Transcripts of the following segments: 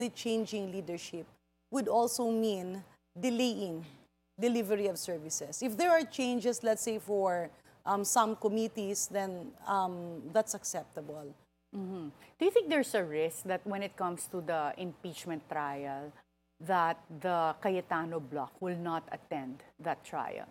the changing leadership would also mean delaying delivery of services. If there are changes, let's say for some committees, then that's acceptable. Do you think there's a risk that when it comes to the impeachment trial, that the Cayetano bloc will not attend that trial?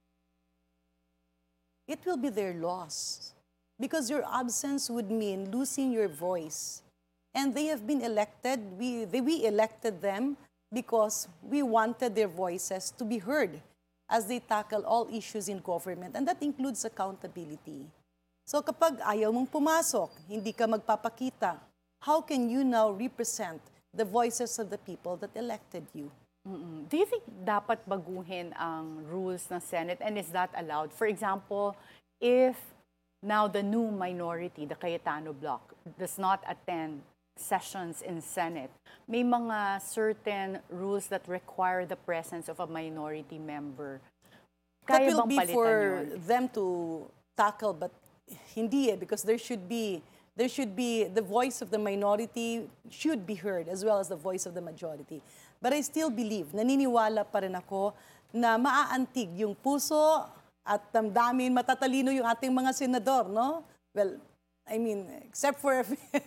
It will be their loss because your absence would mean losing your voice. And they have been elected, we elected them because we wanted their voices to be heard as they tackle all issues in government, and that includes accountability. So kapag ayaw mong pumasok, hindi ka magpapakita, how can you now represent the voices of the people that elected you? Do you think dapat baguhin ang rules ng Senate, and is that allowed? For example, if now the new minority, the Cayetano bloc, does not attend sessions in Senate, may mga certain rules that require the presence of a minority member. That Kaya will bang be palitan for yun? them to tackle, but hindi because there should be the voice of the minority should be heard as well as the voice of the majority. But I still believe, naniniwala pa rin ako na maaantig yung puso at damdamin, matatalino yung ating mga senador, no? Well, I mean, except for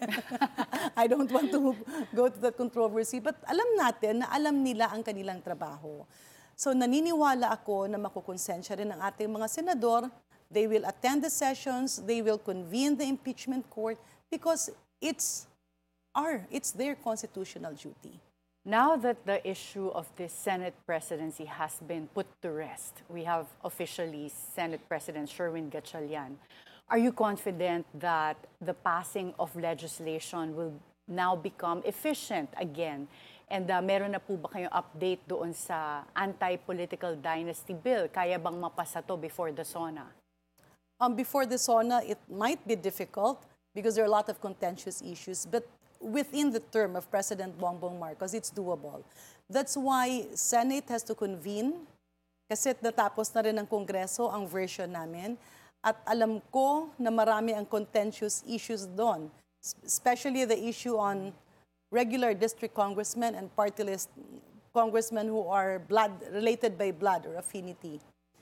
I don't want to go to that controversy, but alam natin na alam nila ang kanilang trabaho. So naniniwala ako na makukonsensya rin ang ating mga senador. They will attend the sessions, they will convene the impeachment court because it's their constitutional duty. Now that the issue of this Senate presidency has been put to rest, we have officially Senate President Sherwin Gatchalian. Are you confident that the passing of legislation will now become efficient again? And meron na po ba kayong update doon sa anti-political dynasty bill? Kaya bang mapasa to before the SONA? Before the SONA, it might be difficult because there are a lot of contentious issues, but within the term of President Bongbong Marcos, it's doable. That's why Senate has to convene kasi natapos na rin ng Kongreso ang version namin. At alam ko na marami ang contentious issues doon, especially the issue on regular district congressmen and party list congressmen who are related by blood or affinity.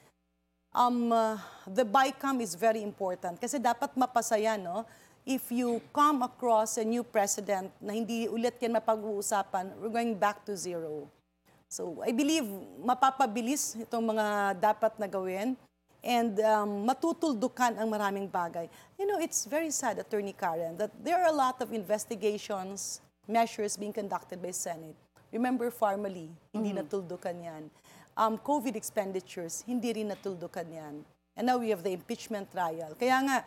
The BICAM is very important kasi dapat mapasa yan, no? If you come across a new president na hindi ulit yan mapag-uusapan, we're going back to zero. So I believe mapapabilis itong mga dapat na gawin and matutuldukan ang maraming bagay. You know, it's very sad, Attorney Karen, that there are a lot of investigations, measures being conducted by Senate. Remember Farmally, hindi natuldukan yan. COVID expenditures, hindi rin natuldukan yan. And now we have the impeachment trial. Kaya nga,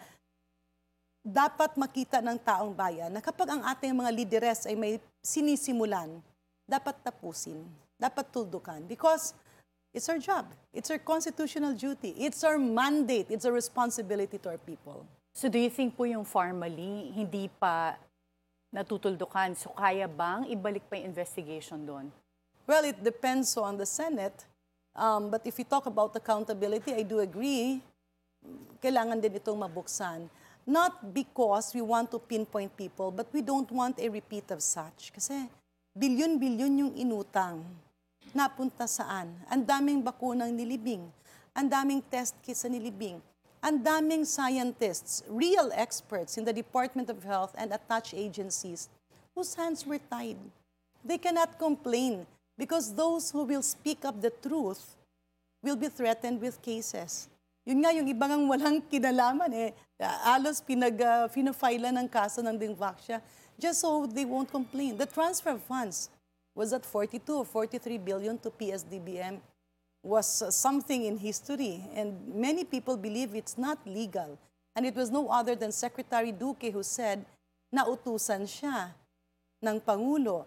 dapat makita ng taong bayan na kapag ang ating mga lideres ay may sinisimulan, dapat tapusin, dapat tuldukan. Because it's our job. It's our constitutional duty. It's our mandate. It's a responsibility to our people. So do you think po yung Farmally hindi pa natutuldukan? So kaya bang ibalik pa yung investigation doon? Well, it depends on the Senate. But if you talk about accountability, I do agree, kailangan din itong mabuksan. Not because we want to pinpoint people, but we don't want a repeat of such. Kasi bilyon-bilyon yung inutang. Napunta saan? Ang daming bakunang nilibing. Ang daming test kits sa nilibing. Ang daming scientists, real experts in the Department of Health and attached agencies whose hands were tied. They cannot complain because those who will speak up the truth will be threatened with cases. Yun nga, yung ibang walang kinalaman alos pinafile ng kaso ng Dingvaxia just so they won't complain. The transfer of funds was at 42 or 43 billion to PSDBM was something in history, and many people believe it's not legal. And it was no other than Secretary Duque who said nautusan siya ng Pangulo.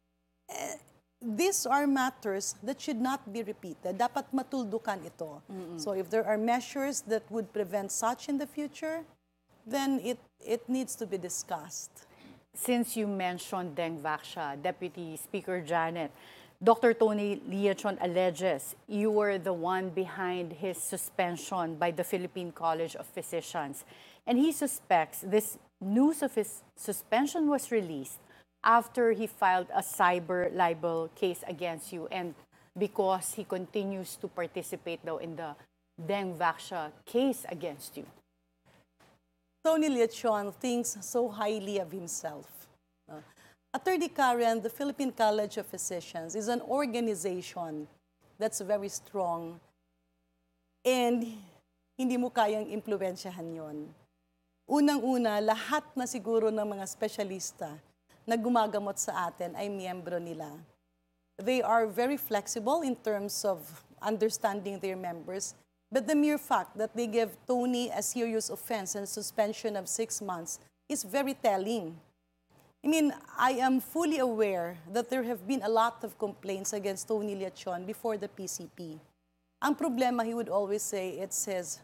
These are matters that should not be repeated. Dapat matuldukan ito. So if there are measures that would prevent such in the future, then it needs to be discussed. Since you mentioned Dengvaxia, Deputy Speaker Janet, Dr. Tony Liachon alleges you were the one behind his suspension by the Philippine College of Physicians. And he suspects this news of his suspension was released after he filed a cyber libel case against you and because he continues to participate daw in the Deng Vaxia case against you? Tony Leachon thinks so highly of himself. Attorney Karen, the Philippine College of Physicians is an organization that's very strong and hindi mo kayang impluwensyahan yon. Unang-una, lahat na siguro ng mga espesyalista na gumagamot sa atin ay miyembro nila. They are very flexible in terms of understanding their members, but the mere fact that they give Tony a serious offense and suspension of 6 months is very telling. I mean, I am fully aware that there have been a lot of complaints against Tony Leachon before the PCP. Ang problema, he would always say, it's his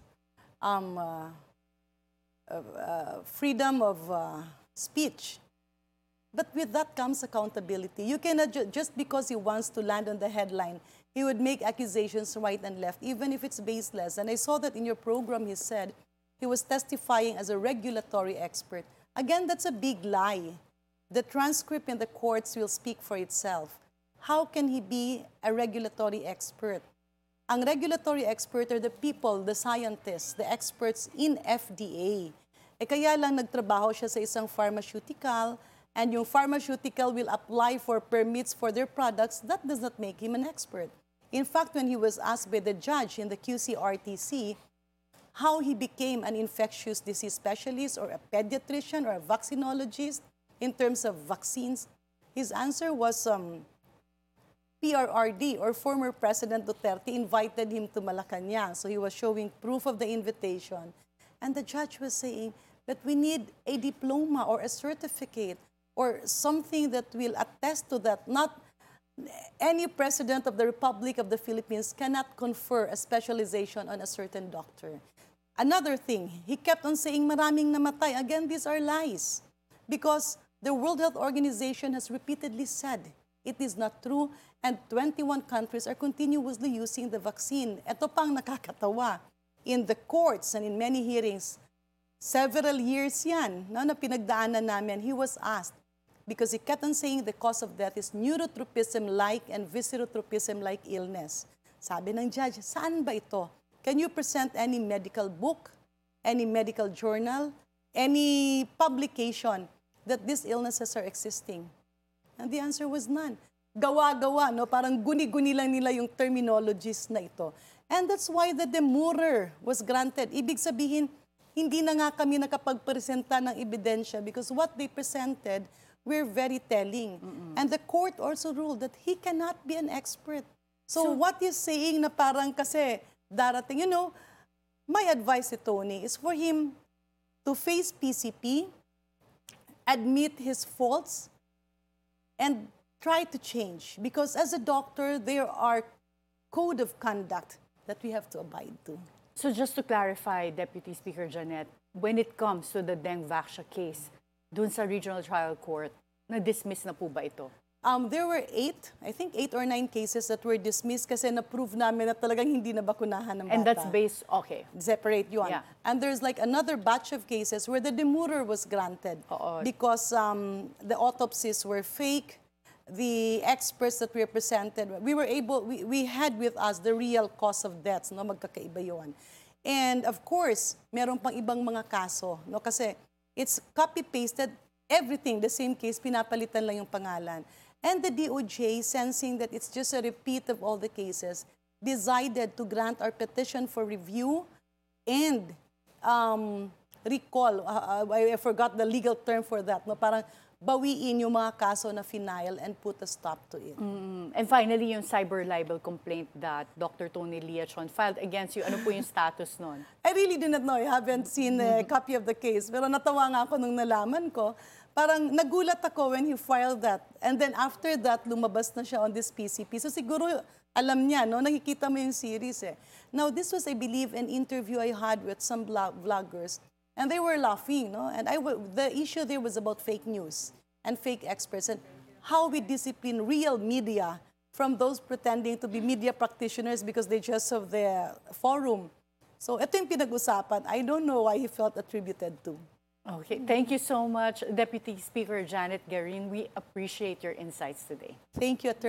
freedom of speech. But with that comes accountability. You cannot, just because he wants to land on the headline, he would make accusations right and left, even if it's baseless. And I saw that in your program, he said he was testifying as a regulatory expert. Again, that's a big lie. The transcript in the courts will speak for itself. How can he be a regulatory expert? Ang regulatory expert are the people, the scientists, the experts in FDA. Kaya lang nagtrabaho siya sa isang pharmaceutical, and yung pharmaceutical will apply for permits for their products. That does not make him an expert. In fact, when he was asked by the judge in the QCRTC how he became an infectious disease specialist or a pediatrician or a vaccinologist, in terms of vaccines, his answer was PRRD, or former President Duterte invited him to Malacanang. So he was showing proof of the invitation. And the judge was saying that we need a diploma or a certificate or something that will attest to that. Not any president of the Republic of the Philippines cannot confer a specialization on a certain doctor. Another thing, he kept on saying maraming namatay. Again, these are lies. Because the World Health Organization has repeatedly said it is not true, and 21 countries are continuously using the vaccine. Ito pang nakakatawa. In the courts and in many hearings, several years yan, no, na pinagdaanan namin, he was asked, because he kept on saying the cause of death is neurotropism-like and viscerotropism-like illness. Sabi ng judge, saan ba ito? Can you present any medical book, any medical journal, any publication that these illnesses are existing? And the answer was none. Gawa-gawa, no? Parang guni-guni lang nila yung terminologies na ito. And that's why the demurrer was granted. Ibig sabihin, hindi na nga kami nakapagpresenta ng ebidensya because what they presented were very telling. And the court also ruled that he cannot be an expert. So what he's saying na parang kasi darating, you know, my advice to Tony is for him to face PCP, admit his faults, and try to change. Because as a doctor, there are code of conduct that we have to abide to. So just to clarify, Deputy Speaker Janet, when it comes to the Deng Vaxia case, dun sa Regional Trial Court, na-dismiss na po ba ito? There were 8 or 9 cases that were dismissed kasi na-prove namin na talagang hindi na bakunahan ng bata. And that's based, okay. Separate yun. Yeah. And there's like another batch of cases where the demurrer was granted because the autopsies were fake. The experts that we presented, we had with us the real cause of deaths, no, magkakaiba yun. And of course, meron pang ibang mga kaso, no, kasi it's copy-pasted everything, the same case, pinapalitan lang yung pangalan. And the DOJ, sensing that it's just a repeat of all the cases, decided to grant our petition for review and recall. I forgot the legal term for that. No, parang bawiin yung mga kaso na final and put a stop to it. And finally, yung cyber libel complaint that Dr. Tony Leachon filed against you, ano po yung status nun? I really do not know. I haven't seen a copy of the case. Pero natawa nga ako nung nalaman ko. Parang nagulat ako when he filed that. And then after that, lumabas na siya on this PCP. So siguro alam niya, no? Nakikita mo yung series eh. Now, this was, I believe, an interview I had with some vloggers. And they were laughing, no? And the issue there was about fake news and fake experts and how we discipline real media from those pretending to be media practitioners because they just have the forum. So ito yung pinag-usapan. I don't know why he felt attributed to. Okay, thank you so much, Deputy Speaker Janet Garin. We appreciate your insights today. Thank you, Attorney.